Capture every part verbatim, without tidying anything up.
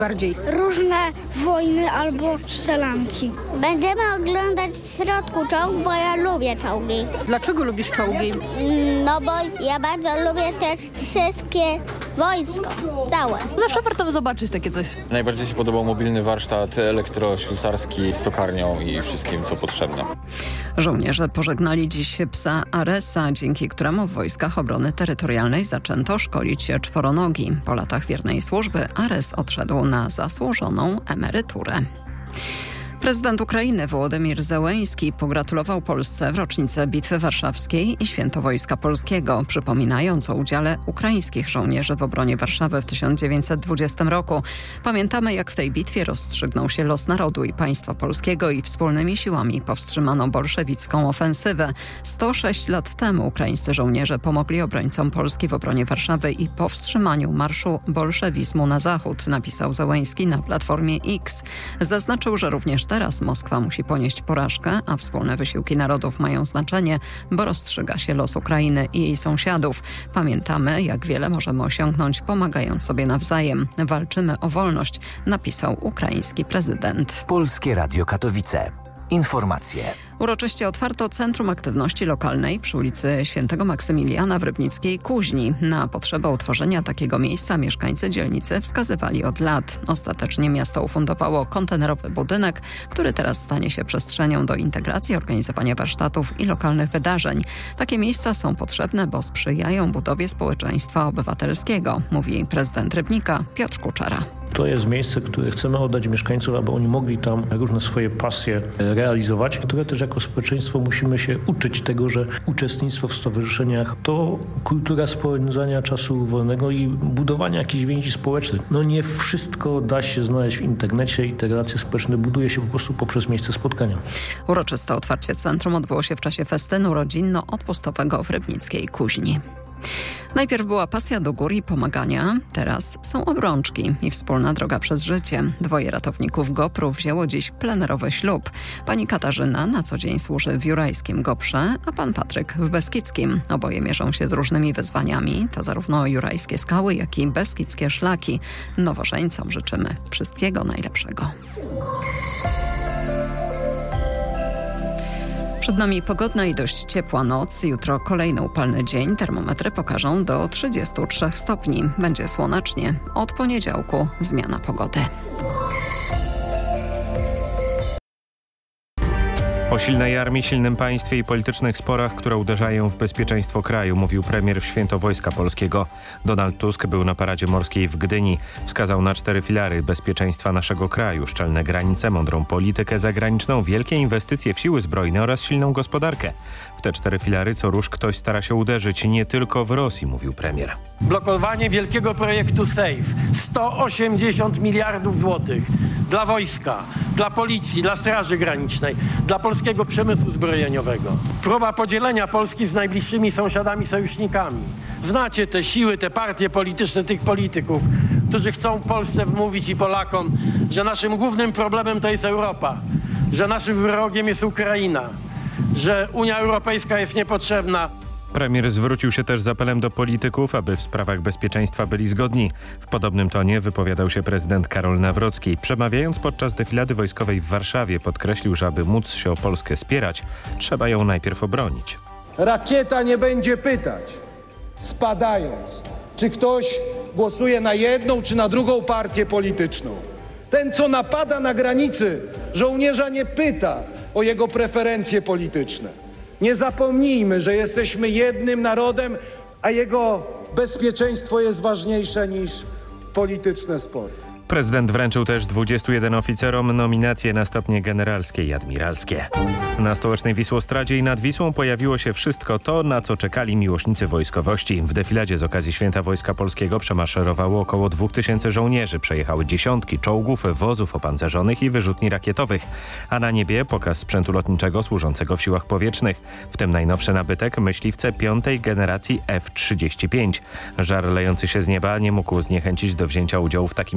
bardziej? Różne wojny albo strzelanki. Będziemy oglądać w środku czołg, bo ja lubię czołgi. Dlaczego lubisz czołgi? No bo ja bardzo lubię też wszystkie wojsko, całe. Zawsze warto zobaczyć takie coś. Najbardziej się podobał mobilny warsztat elektroślusarski z tokarnią i wszystkim, co potrzebne. Żołnierze pożegnali dziś psa Aresa, dzięki któremu w Wojskach Obrony Terytorialnej zaczęto szkolić czworonogi. Po latach wiernej służby Ares odszedł na zasłużoną emeryturę. Prezydent Ukrainy Wołodymyr Zełenski pogratulował Polsce w rocznicę Bitwy Warszawskiej i Święto Wojska Polskiego, przypominając o udziale ukraińskich żołnierzy w obronie Warszawy w tysiąc dziewięćset dwudziestym roku. Pamiętamy, jak w tej bitwie rozstrzygnął się los narodu i państwa polskiego i wspólnymi siłami powstrzymano bolszewicką ofensywę. sto sześć lat temu ukraińscy żołnierze pomogli obrońcom Polski w obronie Warszawy i powstrzymaniu marszu bolszewizmu na zachód, napisał Zełenski na Platformie X. Zaznaczył, że również teraz Moskwa musi ponieść porażkę, a wspólne wysiłki narodów mają znaczenie, bo rozstrzyga się los Ukrainy i jej sąsiadów. Pamiętamy, jak wiele możemy osiągnąć, pomagając sobie nawzajem. Walczymy o wolność, napisał ukraiński prezydent. Polskie Radio Katowice. Informacje. Uroczyście otwarto Centrum Aktywności Lokalnej przy ulicy Świętego Maksymiliana w Rybnickiej Kuźni. Na potrzebę utworzenia takiego miejsca mieszkańcy dzielnicy wskazywali od lat. Ostatecznie miasto ufundowało kontenerowy budynek, który teraz stanie się przestrzenią do integracji, organizowania warsztatów i lokalnych wydarzeń. Takie miejsca są potrzebne, bo sprzyjają budowie społeczeństwa obywatelskiego, mówi prezydent Rybnika Piotr Kuczera. To jest miejsce, które chcemy oddać mieszkańcom, aby oni mogli tam różne swoje pasje realizować, które też jako społeczeństwo musimy się uczyć tego, że uczestnictwo w stowarzyszeniach to kultura spędzania czasu wolnego i budowania jakichś więzi społecznych. No nie wszystko da się znaleźć w internecie i te relacje społeczne buduje się po prostu poprzez miejsce spotkania. Uroczyste otwarcie centrum odbyło się w czasie festynu rodzinno-odpustowego w Rybnickiej Kuźni. Najpierw była pasja do gór i pomagania, teraz są obrączki i wspólna droga przez życie. Dwoje ratowników Gopru wzięło dziś plenerowy ślub. Pani Katarzyna na co dzień służy w Jurajskim Goprze, a pan Patryk w Beskidzkim. Oboje mierzą się z różnymi wyzwaniami, to zarówno jurajskie skały, jak i beskidzkie szlaki. Nowożeńcom życzymy wszystkiego najlepszego. Przed nami pogodna i dość ciepła noc. Jutro kolejny upalny dzień. Termometry pokażą do trzydziestu trzech stopni. Będzie słonecznie. Od poniedziałku zmiana pogody. O silnej armii, silnym państwie i politycznych sporach, które uderzają w bezpieczeństwo kraju, mówił premier w Święto Wojska Polskiego. Donald Tusk był na paradzie morskiej w Gdyni. Wskazał na cztery filary bezpieczeństwa naszego kraju: szczelne granice, mądrą politykę zagraniczną, wielkie inwestycje w siły zbrojne oraz silną gospodarkę. W te cztery filary co rusz ktoś stara się uderzyć, nie tylko w Rosji, mówił premier. Blokowanie wielkiego projektu SAFE. sto osiemdziesiąt miliardów złotych dla wojska, dla policji, dla Straży Granicznej, dla polskiego przemysłu zbrojeniowego. Próba podzielenia Polski z najbliższymi sąsiadami, sojusznikami. Znacie te siły, te partie polityczne tych polityków, którzy chcą Polsce wmówić i Polakom, że naszym głównym problemem to jest Europa, że naszym wrogiem jest Ukraina, że Unia Europejska jest niepotrzebna. Premier zwrócił się też z apelem do polityków, aby w sprawach bezpieczeństwa byli zgodni. W podobnym tonie wypowiadał się prezydent Karol Nawrocki. Przemawiając podczas defilady wojskowej w Warszawie, podkreślił, że aby móc się o Polskę spierać, trzeba ją najpierw obronić. Rakieta nie będzie pytać, spadając, czy ktoś głosuje na jedną czy na drugą partię polityczną. Ten, co napada na granicy, żołnierza nie pyta o jego preferencje polityczne. Nie zapomnijmy, że jesteśmy jednym narodem, a jego bezpieczeństwo jest ważniejsze niż polityczne spory. Prezydent wręczył też dwudziestu jeden oficerom nominacje na stopnie generalskie i admiralskie. Na stołecznej Wisłostradzie i nad Wisłą pojawiło się wszystko to, na co czekali miłośnicy wojskowości. W defiladzie z okazji Święta Wojska Polskiego przemaszerowało około dwóch tysięcy żołnierzy. Przejechały dziesiątki czołgów, wozów opancerzonych i wyrzutni rakietowych. A na niebie pokaz sprzętu lotniczego służącego w siłach powietrznych. W tym najnowszy nabytek myśliwce piątej generacji F trzydzieści pięć. Żar lejący się z nieba nie mógł zniechęcić do wzięcia udziału w takim spektaklu.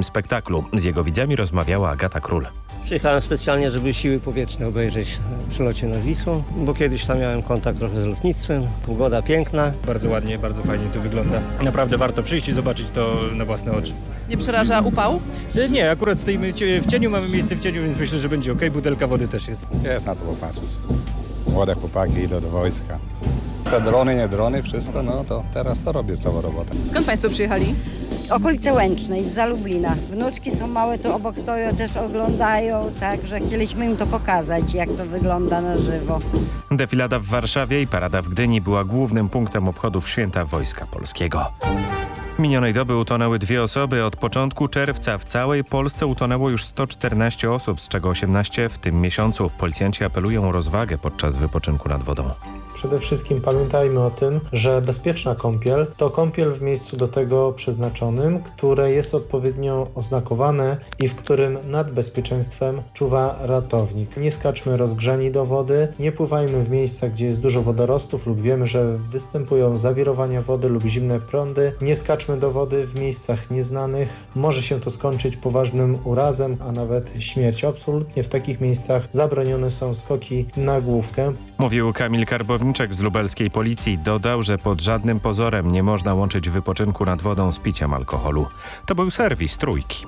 spektaklu. Z jego widzami rozmawiała Agata Król. Przyjechałem specjalnie, żeby siły powietrzne obejrzeć przy locie nad Wisłą, bo kiedyś tam miałem kontakt trochę z lotnictwem. Pogoda piękna. Bardzo ładnie, bardzo fajnie to wygląda. Naprawdę warto przyjść i zobaczyć to na własne oczy. Nie przeraża upał? Nie, akurat stoimy w cieniu, mamy miejsce w cieniu, więc myślę, że będzie ok. Butelka wody też jest. Jest na co popatrzeć. Młode chłopaki idą do wojska. Te drony, nie drony, wszystko, no to teraz to robię całą robotę. Skąd Państwo przyjechali? Okolice Łęcznej, z Lublina. Wnuczki są małe, tu obok stoją, też oglądają, także chcieliśmy im to pokazać, jak to wygląda na żywo. Defilada w Warszawie i parada w Gdyni była głównym punktem obchodów Święta Wojska Polskiego. Minionej doby utonęły dwie osoby. Od początku czerwca w całej Polsce utonęło już sto czternaście osób, z czego osiemnaście w tym miesiącu. Policjanci apelują o rozwagę podczas wypoczynku nad wodą. Przede wszystkim pamiętajmy o tym, że bezpieczna kąpiel to kąpiel w miejscu do tego przeznaczonym, które jest odpowiednio oznakowane i w którym nad bezpieczeństwem czuwa ratownik. Nie skaczmy rozgrzani do wody, nie pływajmy w miejscach, gdzie jest dużo wodorostów lub wiemy, że występują zawirowania wody lub zimne prądy. Nie skaczmy do wody w miejscach nieznanych. Może się to skończyć poważnym urazem, a nawet śmiercią. Absolutnie w takich miejscach zabronione są skoki na główkę. Mówił Kamil Karbowniczek z lubelskiej policji. Dodał, że pod żadnym pozorem nie można łączyć wypoczynku nad wodą z piciem alkoholu. To był serwis Trójki.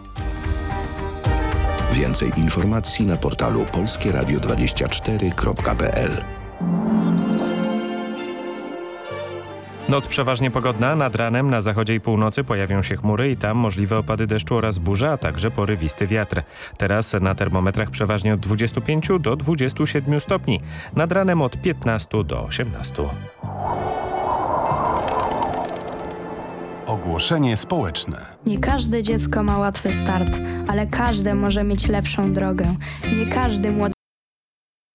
Więcej informacji na portalu polskie radio dwadzieścia cztery kropka p l. Noc przeważnie pogodna, nad ranem na zachodzie i północy pojawią się chmury i tam możliwe opady deszczu oraz burza, a także porywisty wiatr. Teraz na termometrach przeważnie od dwudziestu pięciu do dwudziestu siedmiu stopni, nad ranem od piętnastu do osiemnastu. Ogłoszenie społeczne. Nie każde dziecko ma łatwy start, ale każde może mieć lepszą drogę. Nie każdy młody